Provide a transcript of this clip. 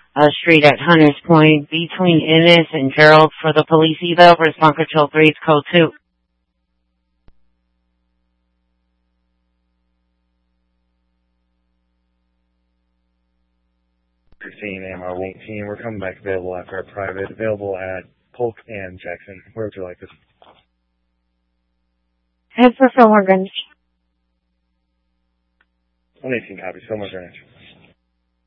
Street at Hunters Point between Innis and Gerald for the police eval. Response Control 3, it's code 2. 15 AMR 18. We're coming back available after our private. Available at Polk and Jackson. Where would you like this? Head for Fillmore Greenwich. 118 copies. Fillmore Greenwich.